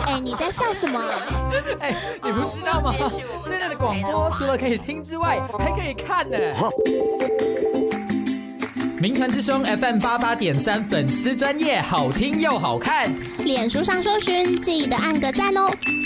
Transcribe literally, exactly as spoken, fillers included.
哎，你在笑什么啊？ 哎，你不知道吗？现在的广播除了可以听之外，还可以看呢。名传之声 F M 八八点三粉丝专页，好听又好看。 脸书上搜寻，记得按个赞哦。